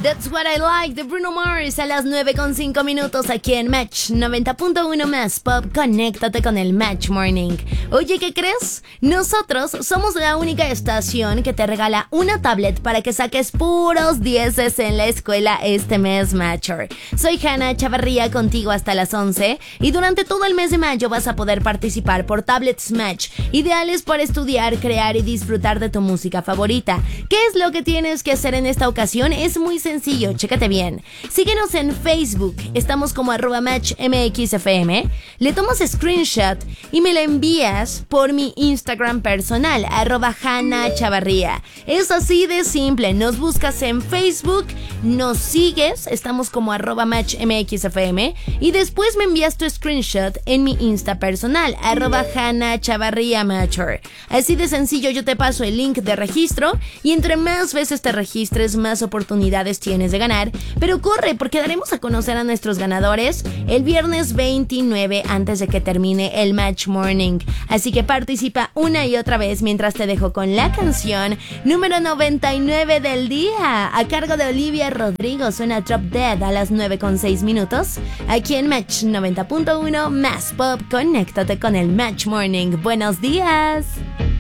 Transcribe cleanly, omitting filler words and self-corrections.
That's What I Like de Bruno Mars a las 9:05 aquí en Match 90.1 más Pop. Conéctate con el Match Morning. Oye, ¿qué crees? Nosotros somos la única estación que te regala una tablet para que saques puros dieces en la escuela este mes, Matcher. Soy Hanna Chavarría contigo hasta las 11 y durante todo el mes de mayo vas a poder participar por tablets Match, ideales para estudiar, crear y disfrutar de tu música favorita. ¿Qué es lo que tienes que hacer en esta ocasión? Es muy sencillo, chécate bien. Síguenos en Facebook, estamos como @MatchMXFM. Le tomas screenshot y me la envías por mi Instagram personal, @HannaChavarría. Es así de simple, nos buscas en Facebook, nos sigues, estamos como @MatchMXFM y después me envías tu screenshot en mi Insta personal, @HannaChavarría Matcher. Así de sencillo, yo te paso el link de registro y entre más veces te registres, más oportunidades tienes de ganar, pero corre porque daremos a conocer a nuestros ganadores el viernes 29 antes de que termine el Match Morning, así que participa una y otra vez mientras te dejo con la canción número 99 del día, a cargo de Olivia Rodrigo. Suena Drop Dead a las 9:06 aquí en Match 90.1 más Pop. Conéctate con el Match Morning. Buenos días.